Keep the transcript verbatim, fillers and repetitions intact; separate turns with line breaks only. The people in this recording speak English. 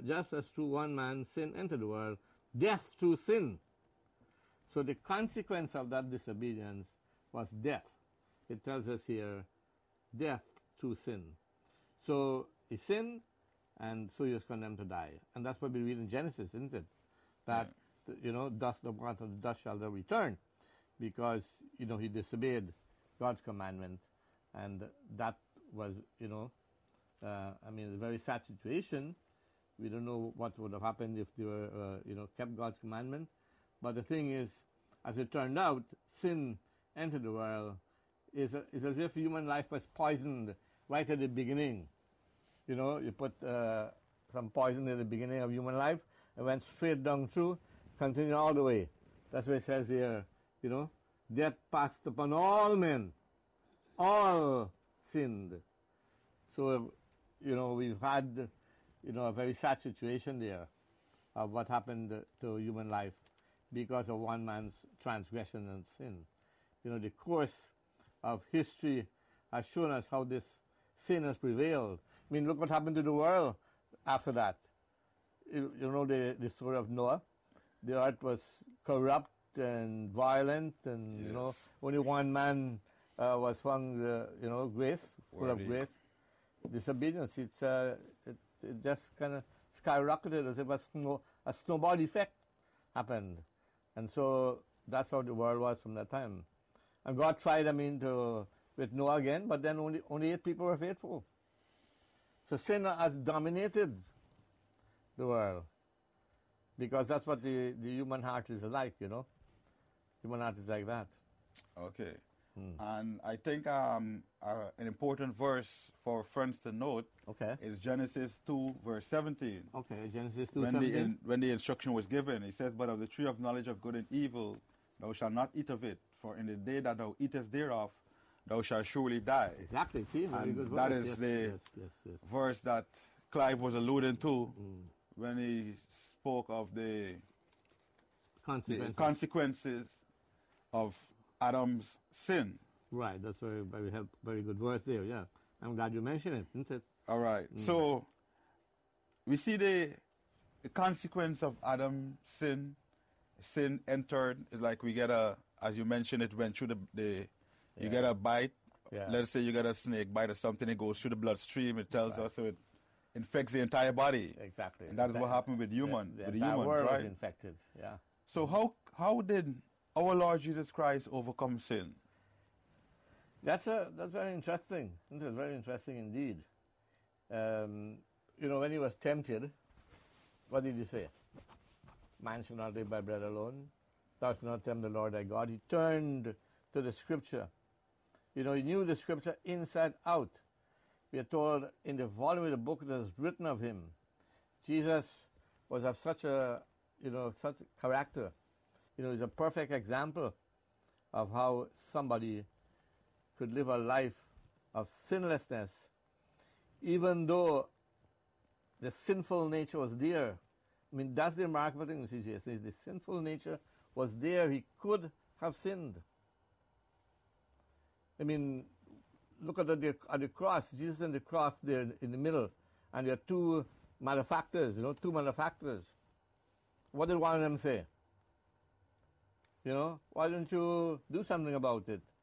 just as through one man sin entered the world, death through sin. So the consequence of that disobedience was death. It tells us here, death through sin. So he sinned, and so he was condemned to die. And that's what we read in Genesis, isn't it? That, yeah. you know, dust the part of the dust shall thou return, because, you know, he disobeyed God's commandment. And that was, you know, uh, I mean, a very sad situation. We don't know what would have happened if they were, uh, you know, kept God's commandment. But the thing is, as it turned out, sin entered the world. It's, a, it's as if human life was poisoned right at the beginning. You know, you put uh, some poison at the beginning of human life, and went straight down through, continue all the way. That's what it says here, you know, death passed upon all men. All sinned. So, you know, we've had, you know, a very sad situation there of what happened to human life because of one man's transgression and sin. You know, the course of history has shown us how this sin has prevailed. I mean, look what happened to the world after that. You, you know the, the story of Noah. The earth was corrupt and violent, and, yes. you know, only one man uh, was found, uh, you know, grace, full Worthy. of grace. Disobedience, it's, uh, it, it just kind of skyrocketed as if a, snow, a snowball effect happened. And so that's how the world was from that time. And God tried, I mean, to, with Noah again, but then only, only eight people were faithful. So sin has dominated the world, because that's what the, the human heart is like, you know. Human heart is like that.
Okay. Hmm. And I think um, uh, an important verse for friends to note
okay.
is Genesis two, verse seventeen.
Okay, Genesis two,
when
seventeen.
The in, when the instruction was given, it says, "But of the tree of knowledge of good and evil, thou shalt not eat of it, for in the day that thou eatest thereof, thou shalt surely die."
Exactly. See, very
and
good
that
verse.
is
yes,
the
yes, yes, yes.
verse that Clive was alluding to
mm.
when he spoke of the
consequences.
the consequences of Adam's sin.
Right, that's very, very, help, very good verse there. Yeah, I'm glad you mentioned it, isn't it?
All right.
Mm.
So we see the, the consequence of Adam's sin. Sin entered. It's like we get a, as you mentioned, it went through the, the
yeah.
you get a bite.
Yeah.
Let's say you get a snake bite or something. It goes through the bloodstream. It tells
right.
us so it infects the entire body.
Exactly.
And that's
exactly.
what happened with human,
the, the
with
entire
humans,
world
right?
was infected. Yeah.
So how how did our Lord Jesus Christ overcome sin?
That's a that's very interesting. Isn't it? Very interesting indeed. Um, you know, when he was tempted, what did he say? Man shall not live by bread alone. Thou shalt not tempt the Lord thy God. He turned to the Scripture. You know, he knew the Scripture inside out. We are told in the volume of the book that is written of him, Jesus was of such a, you know, such a character. You know, he's a perfect example of how somebody could live a life of sinlessness, even though the sinful nature was there. I mean, that's the remarkable thing, C J. The sinful nature was there. He could have sinned. I mean, look at the, at the cross. Jesus and the cross there in the middle, and there are two malefactors, you know, two malefactors. What did one of them say? You know, why don't you do something about it?